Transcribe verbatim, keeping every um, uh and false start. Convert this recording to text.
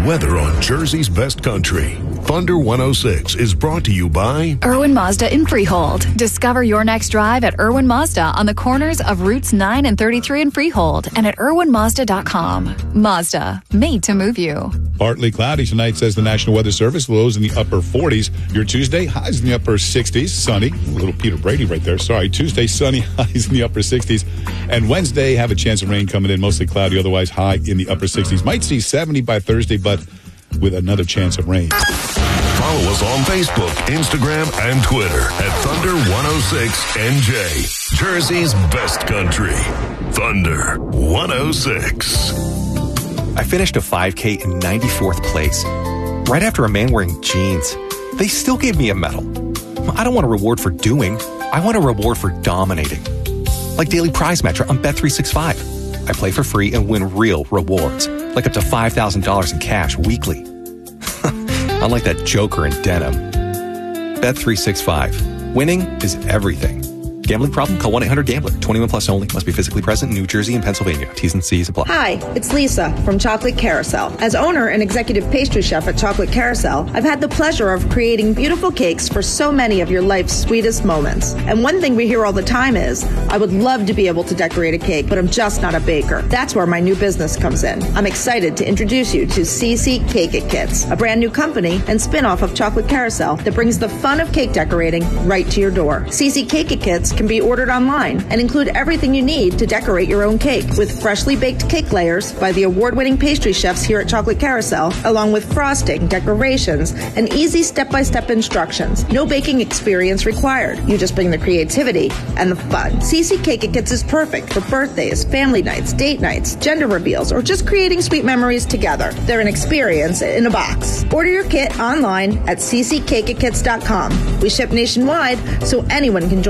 Weather on Jersey's best country. Thunder one oh six is brought to you by Irwin Mazda in Freehold. Discover your next drive at Irwin Mazda on the corners of Routes nine and thirty-three in Freehold and at irwin mazda dot com. Mazda, made to move you. Partly cloudy tonight, says the National Weather Service. Lows in the upper forties. Your Tuesday, highs in the upper sixties. Sunny. A little Peter Brady right there. Sorry. Tuesday, sunny, highs in the upper sixties. And Wednesday, have a chance of rain coming in. Mostly cloudy, otherwise high in the upper sixties. Might see seventy by Thursday, but with another chance of rain. Follow us on Facebook, Instagram, and Twitter at Thunder one oh six N J. Jersey's best country. Thunder one oh six. I finished a five K in ninety-fourth place. Right after a man wearing jeans. They still gave me a medal. I don't want a reward for doing. I want a reward for dominating. Like Daily Prize Matcher on Bet three sixty-five. I play for free and win real rewards, like up to five thousand dollars in cash weekly. Unlike that joker in denim. Bet three sixty-five. Winning is everything. Gambling problem? Call one eight hundred gambler. twenty-one plus only. Must be physically present in New Jersey and Pennsylvania. T's and C's apply. Hi, it's Lisa from Chocolate Carousel. As owner and executive pastry chef at Chocolate Carousel, I've had the pleasure of creating beautiful cakes for so many of your life's sweetest moments. And one thing we hear all the time is, I would love to be able to decorate a cake, but I'm just not a baker. That's where my new business comes in. I'm excited to introduce you to C C Cake It Kits, a brand new company and spin-off of Chocolate Carousel that brings the fun of cake decorating right to your door. C C Cake It Kits can be ordered online and include everything you need to decorate your own cake, with freshly baked cake layers by the award-winning pastry chefs here at Chocolate Carousel, along with frosting, decorations, and easy step-by-step instructions. No baking experience required. You just bring the creativity and the fun. C C Cake It Kits is perfect for birthdays, family nights, date nights, gender reveals, or just creating sweet memories together. They're an experience in a box. Order your kit online at c c cake it kits dot com. We ship nationwide, so anyone can join